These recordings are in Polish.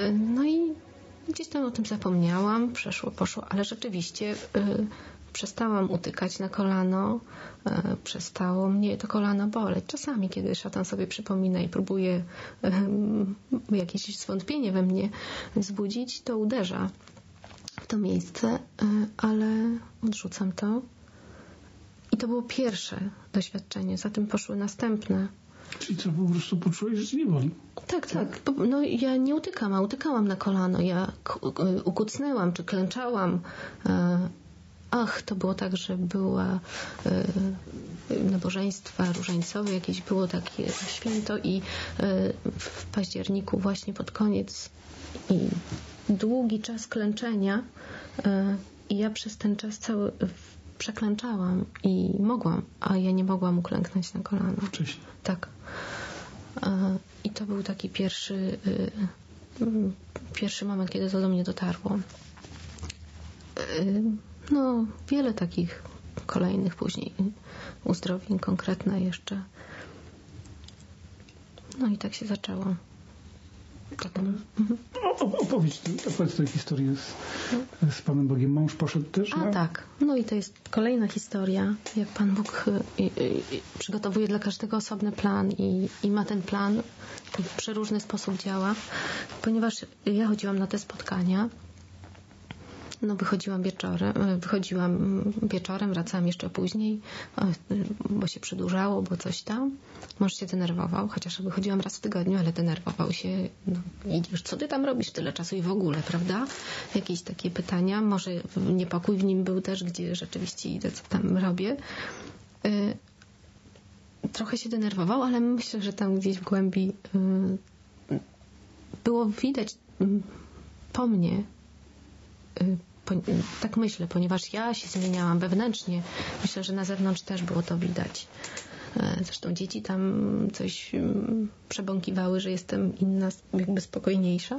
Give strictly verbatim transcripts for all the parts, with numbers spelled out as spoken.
No i gdzieś tam o tym zapomniałam, przeszło, poszło, ale rzeczywiście przestałam utykać na kolano, przestało mnie to kolano boleć. Czasami, kiedy szatan sobie przypomina i próbuje jakieś zwątpienie we mnie wzbudzić, to uderza w to miejsce, ale odrzucam to. I to było pierwsze doświadczenie, za tym poszły następne. Czyli co, po prostu poczułeś, że cię nie boli? Tak, tak. No ja nie utykam, a utykałam na kolano. Ja ukucnęłam, czy klęczałam. Ach, to było tak, że była nabożeństwa różańcowe, jakieś było takie święto i w październiku właśnie pod koniec i długi czas klęczenia i ja przez ten czas cały przeklęczałam i mogłam, a ja nie mogłam uklęknąć na kolano. Wcześniej. Tak. I to był taki pierwszy pierwszy moment, kiedy to do mnie dotarło. No, wiele takich kolejnych później uzdrowień, konkretne jeszcze. No i tak się zaczęło. Tak. Mhm. Opowiedz, opowiedz tę historię z, z Panem Bogiem. Mąż poszedł też? A na... tak. No i to jest kolejna historia, jak Pan Bóg y, y, y, przygotowuje dla każdego osobny plan i, i ma ten plan i w przeróżny sposób działa. Ponieważ ja chodziłam na te spotkania, no wychodziłam wieczorem, wychodziłam wieczorem, wracałam jeszcze później, bo się przedłużało, bo coś tam. Mąż się denerwował, chociaż wychodziłam raz w tygodniu, ale denerwował się. No, idziesz, co ty tam robisz tyle czasu i w ogóle, prawda? Jakieś takie pytania. Może niepokój w nim był też, gdzie rzeczywiście idę, co tam robię. Trochę się denerwował, ale myślę, że tam gdzieś w głębi było widać po mnie, tak myślę, ponieważ ja się zmieniałam wewnętrznie. Myślę, że na zewnątrz też było to widać. Zresztą dzieci tam coś przebąkiwały, że jestem inna, jakby spokojniejsza.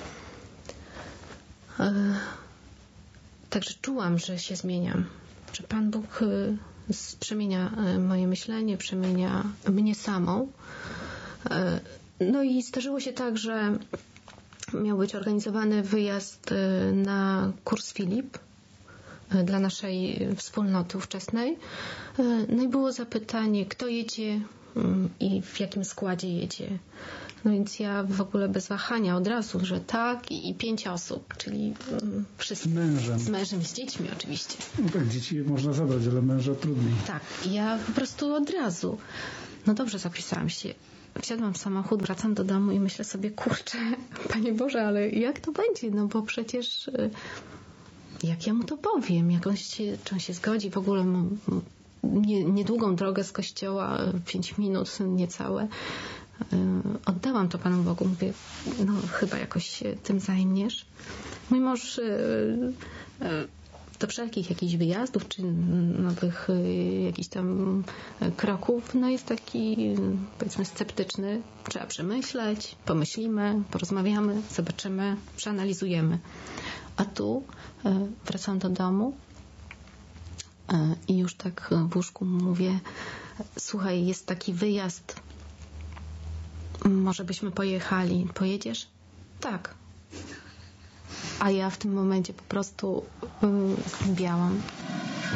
Także czułam, że się zmieniam. Że Pan Bóg przemienia moje myślenie, przemienia mnie samą. No i zdarzyło się tak, że miał być organizowany wyjazd na kurs Filip dla naszej wspólnoty ówczesnej. No i było zapytanie, kto jedzie i w jakim składzie jedzie. No więc ja w ogóle bez wahania od razu, że tak i pięć osób, czyli wszyscy. Z mężem. Z mężem, z dziećmi oczywiście. No tak, dzieci można zabrać, ale męża trudniej. Tak, ja po prostu od razu. No dobrze, zapisałam się. Wsiadłam w samochód, wracam do domu i myślę sobie, kurczę, Panie Boże, ale jak to będzie? No bo przecież jak ja mu to powiem? Jak on się, czy on się zgodzi? W ogóle nie, niedługą drogę z kościoła, pięć minut, niecałe. Oddałam to Panu Bogu. Mówię, no chyba jakoś się tym zajmiesz. Mój mąż do wszelkich jakichś wyjazdów, czy nowych jakichś tam kroków, no jest taki, powiedzmy, sceptyczny. Trzeba przemyśleć, pomyślimy, porozmawiamy, zobaczymy, przeanalizujemy. A tu wracam do domu i już tak w łóżku mówię, słuchaj, jest taki wyjazd, może byśmy pojechali. Pojedziesz? Tak. A ja w tym momencie po prostu zbiałam.